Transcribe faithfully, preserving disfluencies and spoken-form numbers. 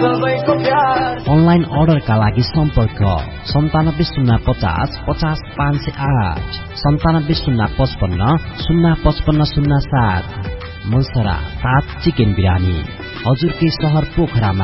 Online अर्डरका लागि सम्पर्क सन्तानब्बे शून्य पचास पचास पाँच सय आठ सन्तानब्बे शून्य पचपन्न शून्य पचपन्न शून्य सात। मनसरा सात चिकन बिरानी हजुरकै सहर पोखरामा।